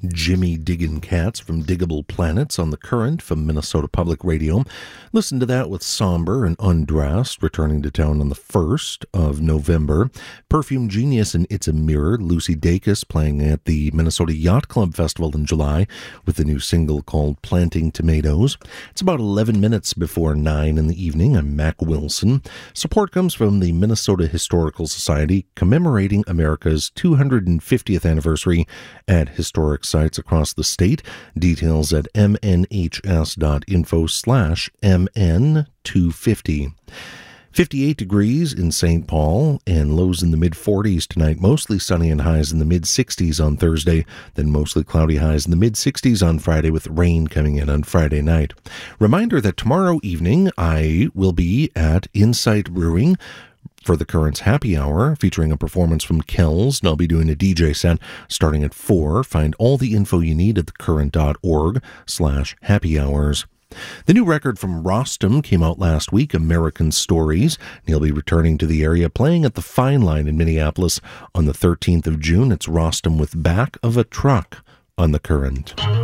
Jimmy Diggin' Cats from Diggable Planets on the Current from Minnesota Public Radio. Listen to that with Somber and Undressed, returning to town on the 1st of November. Perfume Genius and It's a Mirror, Lucy Dacus playing at the Minnesota Yacht Club Festival in July with the new single called Planting Tomatoes. It's about 11 minutes before 9 in the evening. I'm Mac Wilson. Support comes from the Minnesota Historical Society, commemorating America's 250th anniversary at historic sites across the state. Details at mnhs.info/mn250. 58 degrees in St. Paul and lows in the mid-40s tonight. Mostly sunny and highs in the mid-60s on Thursday, then mostly cloudy highs in the mid-60s on Friday with rain coming in on Friday night. Reminder that tomorrow evening I will be at Insight Brewing for the Current's Happy Hour, featuring a performance from Kells, and I'll be doing a DJ set starting at 4. Find all the info you need at thecurrent.org/happy hours. The new record from Rostam came out last week, American Stories, and he'll be returning to the area, playing at the Fine Line in Minneapolis on the 13th of June. It's Rostam with Back of a Truck on the Current.